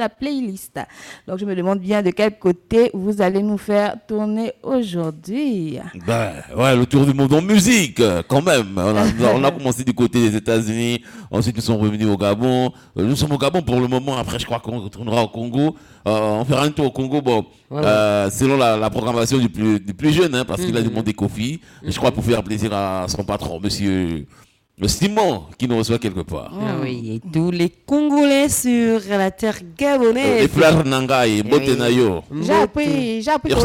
la playlist. Donc, je me demande bien de quel côté vous allez nous faire tourner aujourd'hui. Ben, ouais, le tour du monde en musique, quand même. On a commencé du côté des États-Unis, ensuite nous sommes revenus au Gabon. Nous sommes au Gabon pour le moment, après je crois qu'on retournera au Congo. On fera un tour au Congo, bon, selon la programmation du plus jeune, hein, parce qu'il a demandé Kofi, je crois pour faire plaisir à son patron, monsieur Simon, qui nous reçoit quelque part. Ah oui, et tous les Congolais sur la terre gabonaise. Les fleurs Nangai, Botenayo. J'ai appris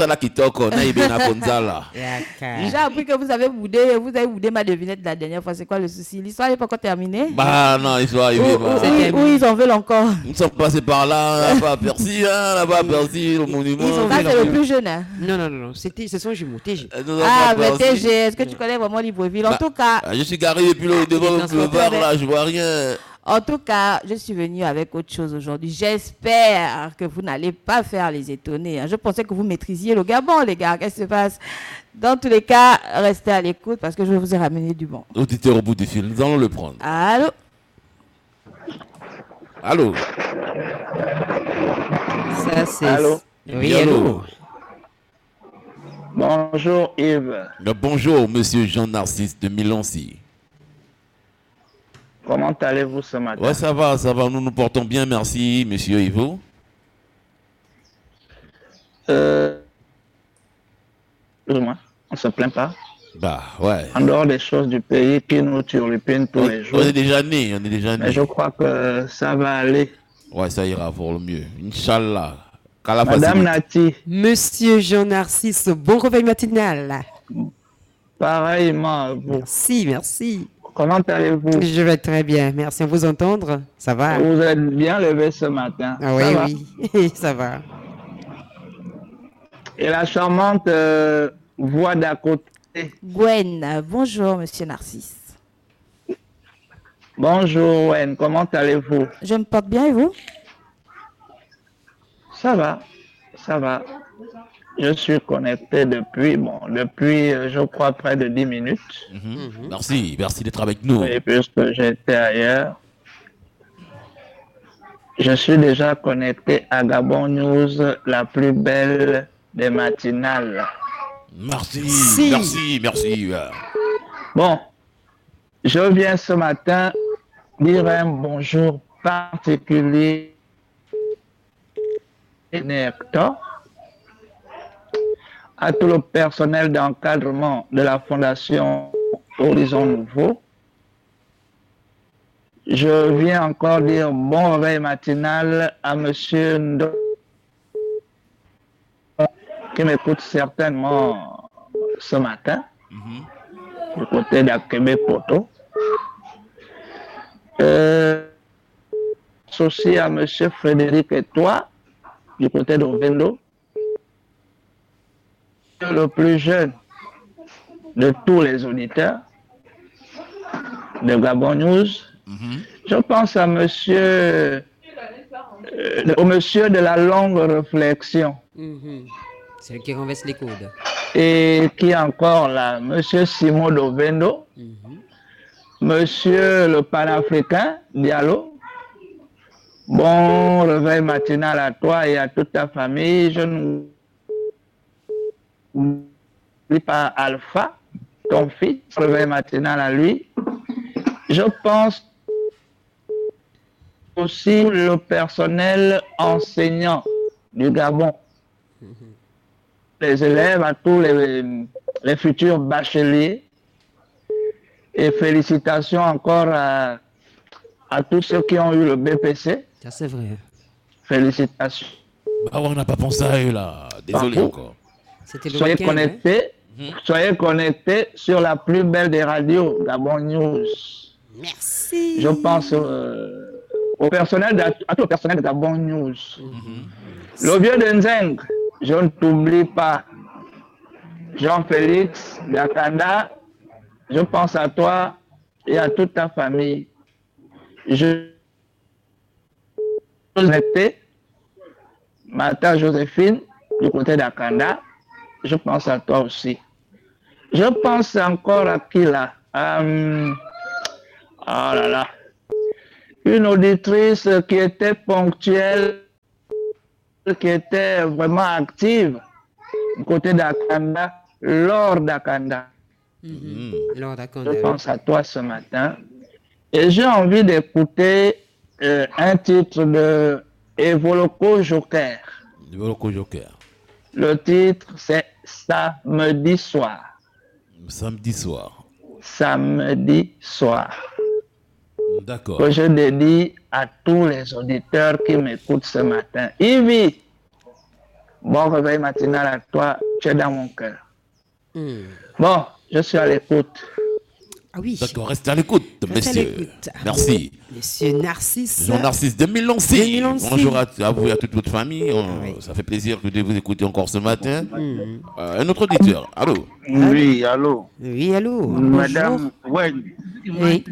que vous avez boudé ma devinette la dernière fois. C'est quoi le souci? L'histoire n'est pas encore terminée? Bah non, l'histoire est arrivée. Où ils en veulent encore? Nous sommes passés par là, là-bas à Percy, le monument. Ça, c'est le plus jeune. Hein? Non. Ce sont jumeaux, TG. Ah, mais TG, est-ce que tu connais vraiment Libreville? En tout cas... Je suis garé depuis devant le boulevard, là, je vois rien. En tout cas, je suis venue avec autre chose aujourd'hui. J'espère que vous n'allez pas faire les étonnés. Je pensais que vous maîtrisiez le Gabon, les gars. Qu'est-ce qui se passe? Dans tous les cas, restez à l'écoute parce que je vous ai ramené du bon. Auditeur au bout du fil, nous allons le prendre. Allô? Allô? Ça, c'est... Allô? Oui, allô? Bonjour Yves. Bonjour monsieur Jean-Narcisse de Milancy. Comment allez-vous ce matin? Ouais, ça va, nous nous portons bien, merci monsieur Ivo. Excuse-moi, on se plaint pas. Bah ouais. En dehors des choses du pays qui nous turlupinent tous les jours. On est déjà nés. Mais je crois que ça va aller. Ouais, ça ira pour le mieux. Inch'Allah. Madame Nati. Monsieur Jean-Narcisse, bon réveil matinal. Pareillement à vous. Merci. Comment allez-vous? Je vais très bien, merci. À vous entendre, ça va? Vous êtes bien levé ce matin. Ah oui, ça va. Et la charmante voix d'à côté. Gwen, bonjour monsieur Narcisse. Bonjour Gwen, comment allez-vous? Je me porte bien et vous? Ça va. Je suis connecté depuis, je crois, près de 10 minutes. Merci d'être avec nous. Et puisque j'étais ailleurs, je suis déjà connecté à Gabon News, la plus belle des matinales. Merci. Bon, je viens ce matin dire un bonjour particulier à tout le personnel d'encadrement de la Fondation Horizon Nouveau. Je viens encore dire bon réveil matinal à monsieur Ndo, qui m'écoute certainement ce matin, du côté d'Akebe Poto. Associé à monsieur Frédéric et toi, du côté d'Ovendo. Le plus jeune de tous les auditeurs de Gabon News. Je pense à au monsieur de la longue réflexion. C'est lui qui renverse les codes. Et qui est encore là, monsieur Simon Dovendo, monsieur le panafricain Diallo. Bon réveil matinal à toi et à toute ta famille. Je n'oublie pas Alpha, ton fils, réveil matinal à lui. Je pense aussi le personnel enseignant du Gabon, les élèves, à tous les futurs bacheliers. Et félicitations encore à tous ceux qui ont eu le BPC. Ça, c'est vrai. Félicitations. Ah ouais, on n'a pas pensé à eux là. Désolé encore. Soyez connectés. Soyez connectés sur la plus belle des radios, Gabon News. Merci. Je pense au personnel, à tout le personnel de Gabon News. Le vieux de Nzeng, je ne t'oublie pas. Jean-Félix Yakanda, je pense à toi et à toute ta famille. Martha Joséphine, du côté d'Akanda, je pense à toi aussi. Je pense encore à qui là? Oh là là. Une auditrice qui était ponctuelle qui était vraiment active du côté d'Akanda, Lord d'Akanda. Lord Je Akanda. pense à toi ce matin. Et j'ai envie d'écouter un titre de Evoloko Joker. Evoloko Joker. Le titre, c'est Samedi soir. Samedi soir. Samedi soir. D'accord. Que je dédie à tous les auditeurs qui m'écoutent ce matin. Yves, bon réveil matinal à toi, tu es dans mon cœur. Bon, je suis à l'écoute. Ah oui. D'accord, restez à l'écoute, Restez à messieurs. l'écoute. Merci. Monsieur Narcisse. Jean-Narcisse de Milancy. 2011. Bonjour à vous et à toute votre famille. Oui. Ça fait plaisir de vous écouter encore ce matin. Un autre auditeur. Allô? Oui, allô. Oui, allô. Madame Wen, Oui.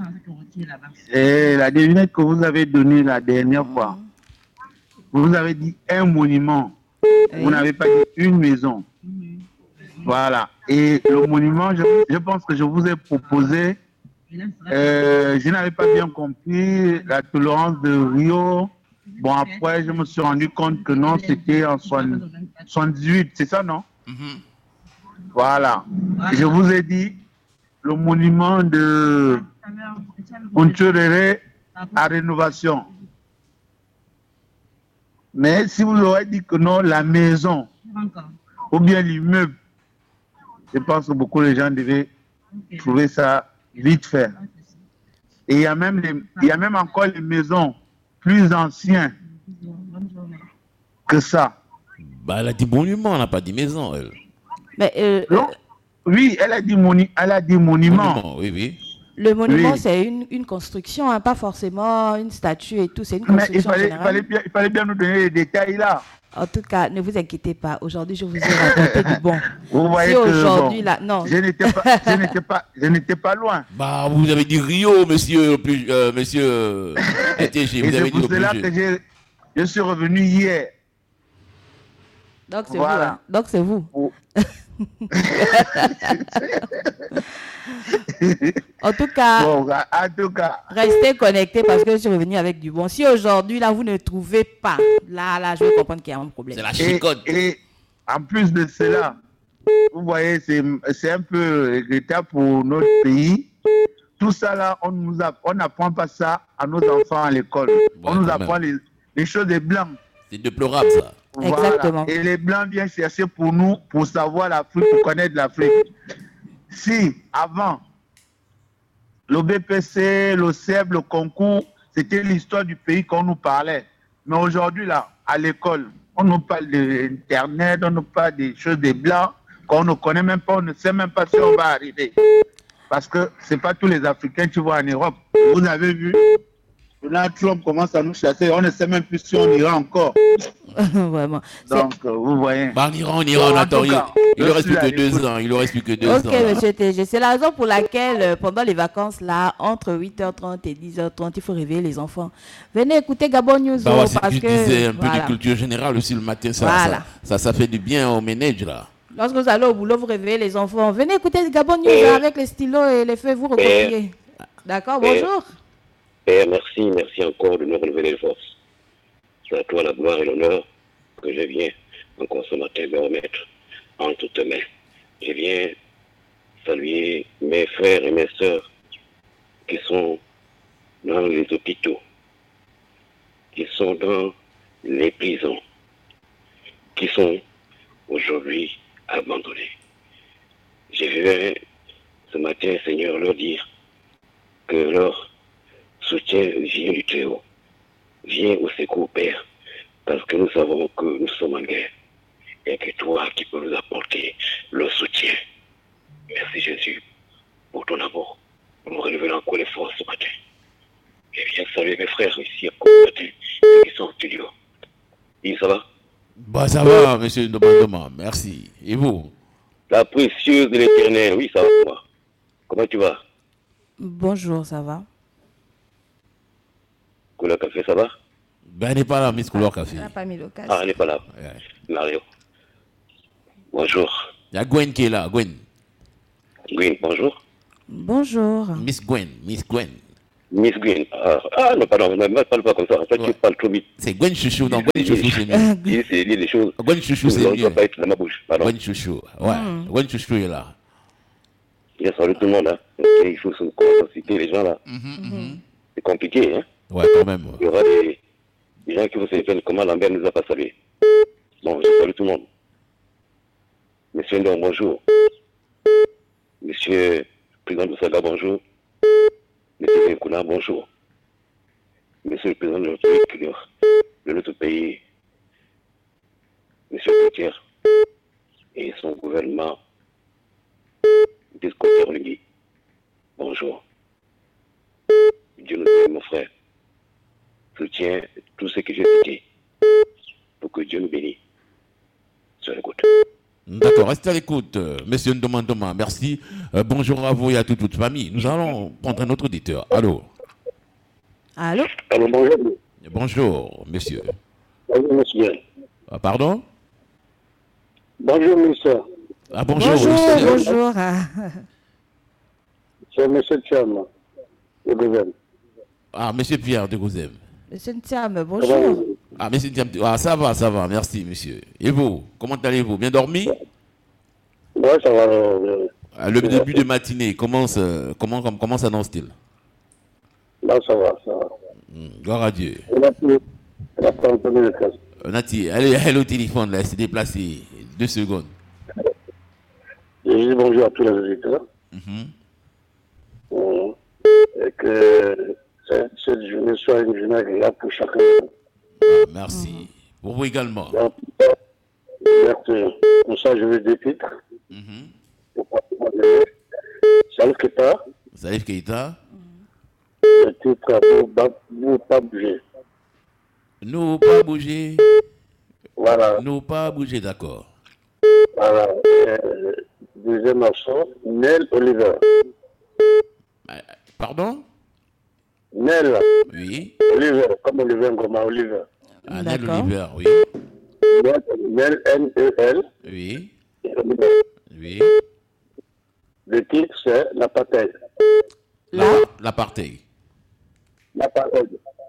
et la devinette que vous avez donnée la dernière fois, vous avez dit un monument. Vous n'avez pas dit une maison. Voilà. Et le monument, je pense que je vous ai proposé, je n'avais pas bien compris la tolérance de Rio. Bon, après, je me suis rendu compte que non, c'était en 78, c'est ça, non? Voilà. Je vous ai dit le monument de Onchorere à rénovation. Mais si vous aurez dit que non, la maison ou bien l'immeuble, je pense que beaucoup de gens devaient trouver ça vite fait. Et il y a même encore les maisons plus anciennes que ça. Bah, elle a dit monument, elle n'a pas dit maison, elle. Mais Non? Oui, elle a dit monument. Oui, oui. le monument, Oui. c'est une construction, hein, pas forcément une statue et tout. C'est une Mais construction générale. il fallait bien nous donner les détails là. En tout cas, ne vous inquiétez pas. Aujourd'hui, je vous ai raconté du bon. Vous voyez Si que aujourd'hui, bon, là, non. je n'étais pas loin. Bah, vous avez dit Rio, monsieur, monsieur ETG. Et Vous c'est avez dit pour le plus cela jeune. que je suis revenu hier. Donc, c'est Voilà. vous. Hein. Donc, c'est vous. Oh. En tout cas, Bon, en tout cas, restez connectés parce que je suis revenu avec du bon. Si aujourd'hui, là, vous ne trouvez pas, là, je vais comprendre qu'il y a un problème. C'est la et, chicote. et en plus de cela, vous voyez, c'est un peu regrettable pour notre pays. Tout ça là, on n'apprend pas ça à nos enfants à l'école. On nous quand apprend les choses des blancs. C'est déplorable, ça. Exactement. Et les blancs viennent chercher pour nous, pour savoir l'Afrique, pour connaître l'Afrique. Si avant, le BPC, le CEB, le concours, c'était l'histoire du pays qu'on nous parlait. Mais aujourd'hui, là, à l'école, on nous parle d'Internet, on nous parle des choses des blancs qu'on ne connaît même pas, on ne sait même pas si on va arriver. Parce que ce n'est pas tous les Africains qui vont en Europe. Vous avez vu, Donald Trump commence à nous chasser, on ne sait même plus si on ira encore. Vraiment. Donc, vous voyez. Bah, on ira, on En attend. tout cas, Il ne je reste suis plus à que 2 l'écoute. ans. Il ne reste plus que 2 Ok, ans. là. monsieur TG. C'est la raison pour laquelle, pendant les vacances, là, entre 8h30 et 10h30, il faut réveiller les enfants. Venez écouter Gabon News. Bah, ouais, c'est parce que je que, disais un peu voilà. de culture générale aussi le matin. Voilà. Ça fait du bien au ménage, là. Lorsque vous allez au boulot, vous réveillez les enfants. Venez écouter Gabon News hein, avec les stylos et les feuilles, vous recopiez. D'accord, bonjour. Père, merci encore de nous relever les forces. C'est à toi la gloire et l'honneur que je viens encore ce matin me remettre entre tes mains. Je viens saluer mes frères et mes sœurs qui sont dans les hôpitaux, qui sont dans les prisons, qui sont aujourd'hui abandonnés. Je viens ce matin, Seigneur, leur dire que leur soutien vient du Très-Haut, vient au secours, Père, parce que nous savons que nous sommes en guerre et que toi qui peux nous apporter le soutien. Merci Jésus pour ton amour, pour nous relever encore les forces ce matin. Je viens saluer mes frères ici à ce matin qui sont au studio. Et ça va? Bah, ça va, monsieur Domandoma. Merci. Et vous? La précieuse de l'éternel, oui, ça va moi. Comment tu vas? Bonjour, ça va? Couleur café, ça va? Ben, elle n'est pas là, Miss Couleur Café. On n'a pas mis l'occasion. Ah, elle n'est pas là. Ouais. Mario. Bonjour. Il y a Gwen qui est là. Gwen. Green, bonjour. Bonjour. Miss Gwen. Miss Green. Ah non, pardon, ne parle pas comme ça. Toi, tu parles trop vite. C'est Gwen Chouchou. Non, Gwen Chouchou, c'est mieux. C'est des choses. Gwen Chouchou, c'est mieux. Ça ne doit pas être dans ma bouche. Pardon. Gwen Chouchou. Ouais. Gwen Chouchou est là. Bien, salut tout le monde. Hein. Il faut se citer les gens là. C'est compliqué. Hein. Ouais, quand même. Il y aura des gens qui vont se dire comment Lambert nous a pas salué. Bon, je salue tout le monde. Monsieur Ndon, bonjour. Monsieur le président de Saga, bonjour. Monsieur Nkuna, bonjour. Monsieur le président de notre pays, de notre pays, Monsieur Poutier et son gouvernement, Discoteur Lugui, bonjour. Dieu nous aime, mon frère. Soutiens tout ce que j'ai dit pour que Dieu nous bénisse. Sur l'écoute. D'accord, restez à l'écoute, monsieur Ndomandoma. Merci. Bonjour à vous et à toute votre famille. Nous allons prendre un autre auditeur. Allô? Allô? Alors, bonjour. Bonjour, monsieur. Bonjour, monsieur. Pardon? Bonjour, monsieur. Ah, bonjour. Bonjour. C'est monsieur Tcham, de Gouzem. Ah, monsieur Pierre de Gouzem. Monsieur Ntiam, bonjour. Ah, monsieur Ntiam. Ah, ça va. Merci, monsieur. Et vous? Comment allez-vous? Bien dormi? Oui, ça va. Le début de matinée, comment s'annonce-t-il? Là, ça va. Gloire à Dieu. Nati, elle est au téléphone, là, elle s'est déplacée. 2 secondes. Je dis bonjour à tous les auditeurs. Et que cette journée soit une journée agréable pour chacun. Merci. Pour vous également. Merci. Pour ça, je veux des titres. Salif Keita. Salif Keita. Le titre Nous pas bouger. Nous pas bouger. Voilà. Nous pas bouger, d'accord. Voilà. Deuxième morceau, Nel Oliver. Pardon? Nel. Oui. Oliver, comme Oliver Ngoma, Oliver. Ah, Nel Oliver, oui. Nel, N-E-L. Oui. Oui. Le titre, c'est L'apartheid. L'apartheid. L'apartheid.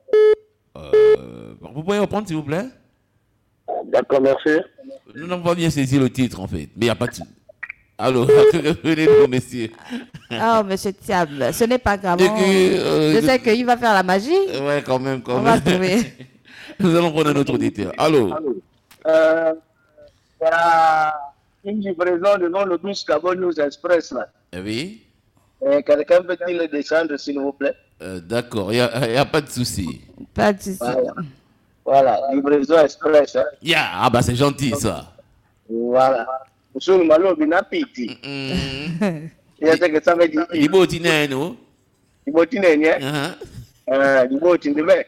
Vous pouvez reprendre, s'il vous plaît? D'accord, merci. Nous n'avons pas bien saisi le titre, en fait. Mais il n'y a pas de... Alors, revenez-nous, messieurs. Oh, monsieur Thiam, ce n'est pas grave. Je sais qu'il va faire la magie. Ouais, quand même. On va trouver. Nous allons prendre un autre auditeur. Allô? Voilà une livraison devant le bus Gabon News Express, là. Oui. Quelqu'un peut-il descendre, s'il vous plaît? D'accord, il n'y a pas de souci. Pas de souci. Voilà, livraison express. Hein. Yeah, ah bah c'est gentil, ça. Voilà. Monsieur le Malo, il a piti. Il y a que ça veut dire. Il est tiné, nous. Il est tiné, il est tiné.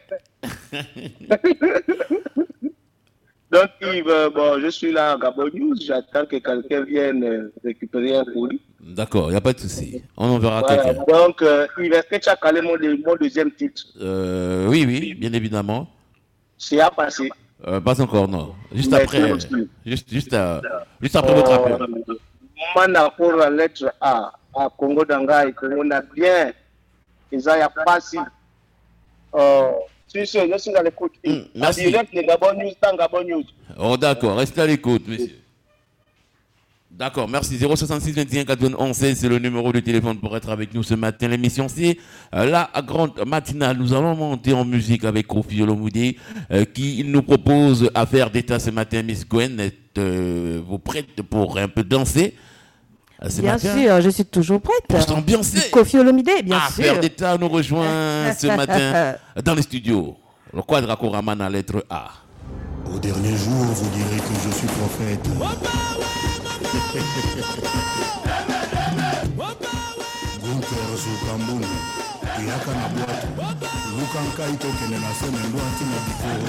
Donc, Yves, bon, je suis là à Gabon News, j'attends que quelqu'un vienne récupérer un courrier. D'accord, il n'y a pas de souci. On en verra voilà, quelqu'un. Donc, Yves, est-ce que tu as calé mon deuxième titre? Oui, bien évidemment. C'est à passer. Pas encore, non. Juste après. Juste après votre appel. Mana pour la lettre A, à Congo Danga et Congo n'a bien. Ils ont pas si. Je suis dans l'écoute. Merci. Direct, les Gabon News, dans Gabon News. Oh, d'accord, restez à l'écoute, monsieur. D'accord, merci. 066 21 91 16, c'est le numéro de téléphone pour être avec nous ce matin. L'émission, c'est la grande matinale. Nous allons monter en musique avec Kofi Olomide qui nous propose affaire d'État ce matin. Miss Gwen, êtes-vous prête pour un peu danser bien sûr, je suis toujours prête. Pour s'ambiancer. Kofi Olomide, bien sûr. Affaire d'État nous rejoint ce matin dans les studios. Le Quadracoraman à lettre A. Au dernier jour, vous direz que je suis prophète. Gunther Zukambuni, Iaka na Boato, Lukanka Ito Kenena Semendo Antina Biko.